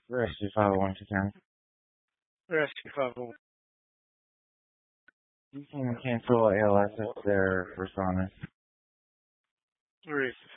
Rescue 501 account. Rescue 501. You can cancel ALS if they're responding. Rescue